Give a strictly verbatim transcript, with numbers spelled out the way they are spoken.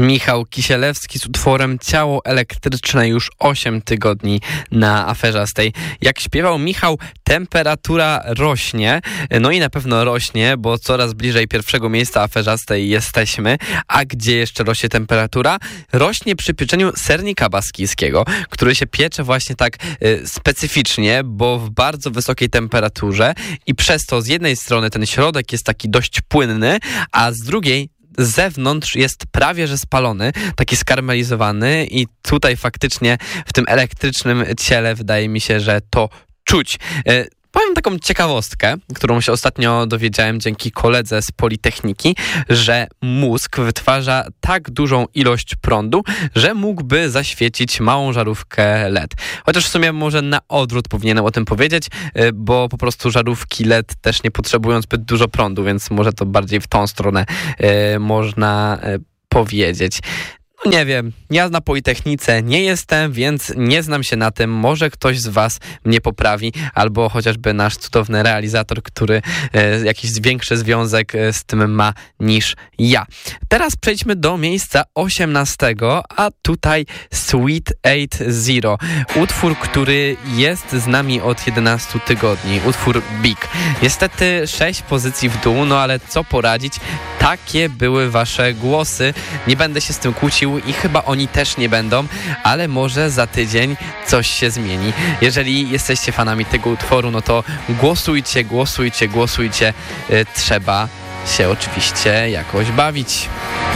Michał Kisielewski z utworem Ciało elektryczne już osiem tygodni na Aferzastej. Jak śpiewał Michał, temperatura rośnie, no i na pewno rośnie, bo coraz bliżej pierwszego miejsca Aferzastej jesteśmy. A gdzie jeszcze rośnie temperatura? Rośnie przy pieczeniu sernika baskijskiego, który się piecze właśnie tak y, specyficznie, bo w bardzo wysokiej temperaturze i przez to z jednej strony ten środek jest taki dość płynny, a z drugiej z zewnątrz jest prawie że spalony, taki skarmelizowany i tutaj faktycznie w tym elektrycznym ciele wydaje mi się, że to czuć. Powiem taką ciekawostkę, którą się ostatnio dowiedziałem dzięki koledze z Politechniki, że mózg wytwarza tak dużą ilość prądu, że mógłby zaświecić małą żarówkę L E D. Chociaż w sumie może na odwrót powinienem o tym powiedzieć, bo po prostu żarówki L E D też nie potrzebują zbyt dużo prądu, więc może to bardziej w tą stronę y, można y, powiedzieć. Nie wiem, ja na Politechnice nie jestem, więc nie znam się na tym. Może ktoś z was mnie poprawi, albo chociażby nasz cudowny realizator, który e, jakiś większy związek z tym ma niż ja. Teraz przejdźmy do miejsca osiemnastego, a tutaj Sweet Eight Zero. Utwór, który jest z nami od jedenastu tygodni. Utwór Big. Niestety sześć pozycji w dół, no ale co poradzić? Takie były wasze głosy. Nie będę się z tym kłócił i chyba oni też nie będą, ale może za tydzień coś się zmieni. Jeżeli jesteście fanami tego utworu, no to głosujcie, głosujcie, głosujcie. Yy, trzeba się oczywiście jakoś bawić.